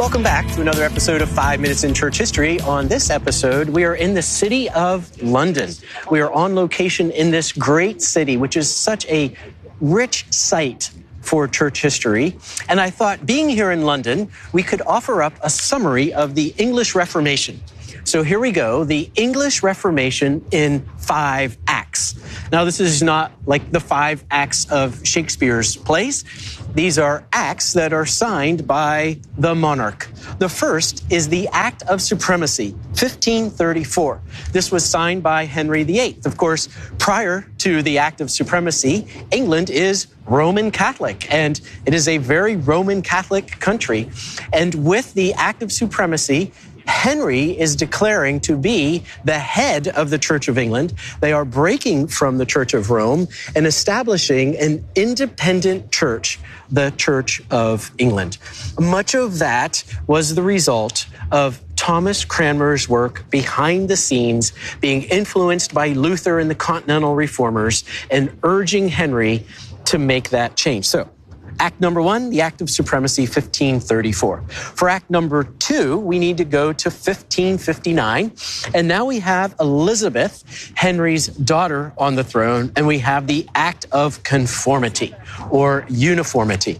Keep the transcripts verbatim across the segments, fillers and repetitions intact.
Welcome back to another episode of Five Minutes in Church History. On this episode, we are in the city of London. We are on location in this great city, which is such a rich site for church history. And I thought, being here in London, we could offer up a summary of the English Reformation. So here we go, the English Reformation in five acts. Now, this is not like the five acts of Shakespeare's plays. These are acts that are signed by the monarch. The first is the Act of Supremacy, fifteen thirty-four. This was signed by Henry the Eighth. Of course, prior to the Act of Supremacy, England is Roman Catholic, and it is a very Roman Catholic country. And with the Act of Supremacy, Henry is declaring to be the head of the Church of England. They are breaking from the Church of Rome and establishing an independent church, the Church of England. Much of that was the result of Thomas Cranmer's work behind the scenes, being influenced by Luther and the Continental Reformers and urging Henry to make that change. So, Act number one, the Act of Supremacy, fifteen thirty-four. For Act number two, we need to go to fifteen fifty-nine. And now we have Elizabeth, Henry's daughter, on the throne, and we have the Act of Conformity or Uniformity.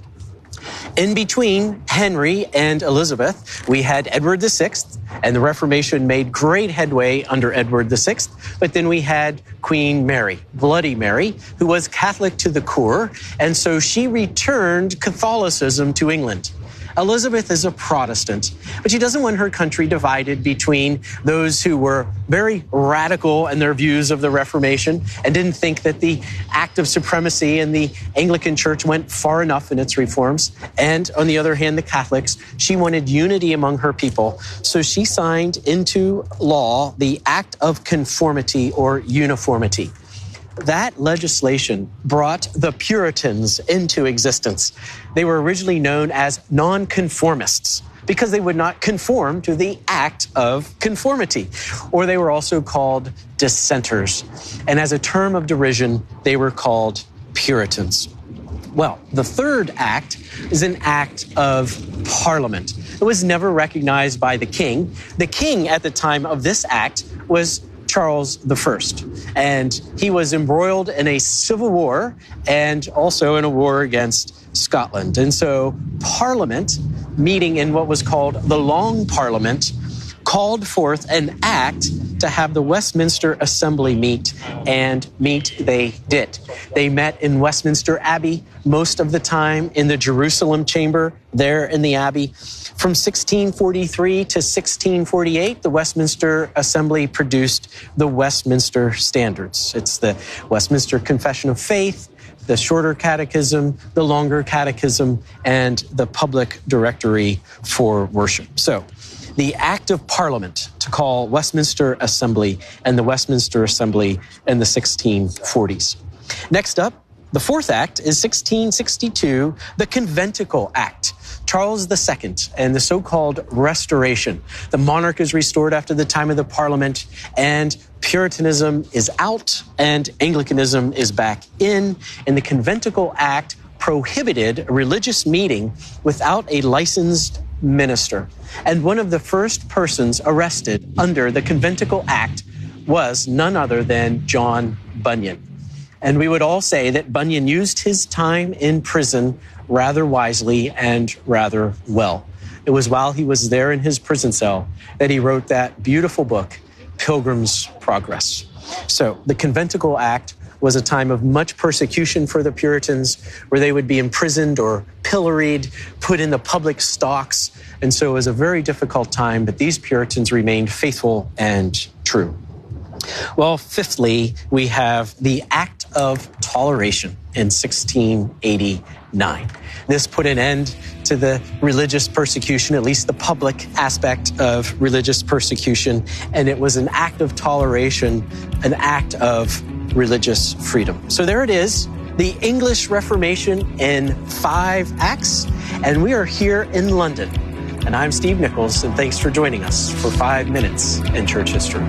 In between Henry and Elizabeth, we had Edward the Sixth, and the Reformation made great headway under Edward the Sixth. But then we had Queen Mary, Bloody Mary, who was Catholic to the core, and so she returned Catholicism to England. Elizabeth is a Protestant, but she doesn't want her country divided between those who were very radical in their views of the Reformation and didn't think that the Act of Supremacy and the Anglican Church went far enough in its reforms. And on the other hand, the Catholics, she wanted unity among her people. So she signed into law the Act of Conformity or Uniformity. That legislation brought the Puritans into existence. They were originally known as nonconformists because they would not conform to the Act of Conformity, or they were also called dissenters. And as a term of derision, they were called Puritans. Well, the third act is an act of Parliament. It was never recognized by the king. The king at the time of this act was Charles the First, and he was embroiled in a civil war and also in a war against Scotland. And so Parliament, meeting in what was called the Long Parliament, called forth an act to have the Westminster Assembly meet, and meet they did. They met in Westminster Abbey most of the time, in the Jerusalem Chamber there in the Abbey. From sixteen forty-three to sixteen forty-eight, the Westminster Assembly produced the Westminster Standards. It's the Westminster Confession of Faith, the Shorter Catechism, the Longer Catechism, and the Public Directory for Worship. So, the Act of Parliament to call Westminster Assembly and the Westminster Assembly in the sixteen forties. Next up, the fourth act is sixteen sixty-two, the Conventicle Act. Charles the Second and the so-called Restoration. The monarch is restored after the time of the Parliament, and Puritanism is out and Anglicanism is back in. And the Conventicle Act prohibited a religious meeting without a licensed minister. And one of the first persons arrested under the Conventicle Act was none other than John Bunyan. And we would all say that Bunyan used his time in prison rather wisely and rather well. It was while he was there in his prison cell that he wrote that beautiful book, Pilgrim's Progress. So the Conventicle Act was a time of much persecution for the Puritans, where they would be imprisoned or pilloried, put in the public stocks. And so it was a very difficult time, but these Puritans remained faithful and true. Well, fifthly, we have the Act of Toleration in sixteen eighty-nine. This put an end to the religious persecution, at least the public aspect of religious persecution, and it was an act of toleration, an act of religious freedom. So there it is, the English Reformation in five acts, and we are here in London. And I'm Steve Nichols, and thanks for joining us for Five Minutes in Church History.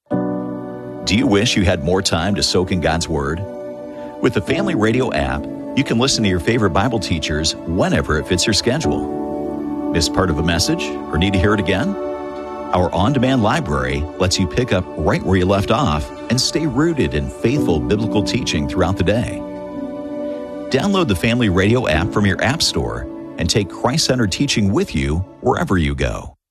Do you wish you had more time to soak in God's Word? With the Family Radio app, You can listen to your favorite Bible teachers whenever it fits your schedule. Miss part of a message or need to hear it again? Our on-demand library lets you pick up right where you left off and stay rooted in faithful biblical teaching throughout the day. Download the Family Radio app from your app store and take Christ-centered teaching with you wherever you go.